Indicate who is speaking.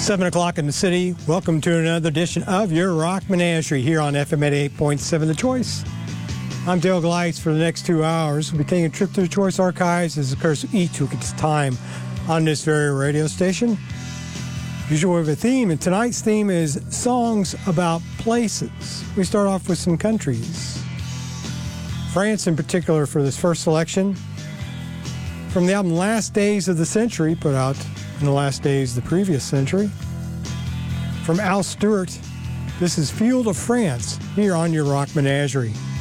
Speaker 1: 7 o'clock in the city. Welcome to another edition of your Rock Menagerie here on FM 88.7 The Choice. I'm Dale Gleitz. For the next 2 hours, we'll be taking a trip to the Choice Archives as, of course, each took its time on this very radio station. Usually we have a theme, and tonight's theme is songs about places. We start off with some countries. France in particular for this first selection. From the album Last Days of the Century, put out in the last days of the previous century. From Al Stewart, this is Field of France, here on your Rock Menagerie.